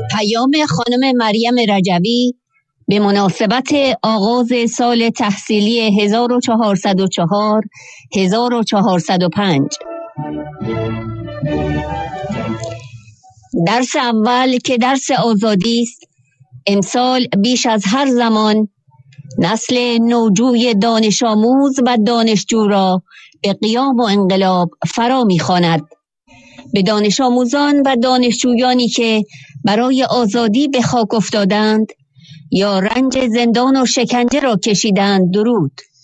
پیام خانم مریم رجوی به مناسبت آغاز سال تحصیلی 1404 1405. درس اول که درس آزادی است، امسال بیش از هر زمان نسل نوجوی دانش آموز و دانشجو را به قیام و انقلاب فرا می‌خواند. به دانش آموزان و دانشجویانی که برای آزادی به خاک افتادند یا رنج زندان و شکنجه را کشیدند درود.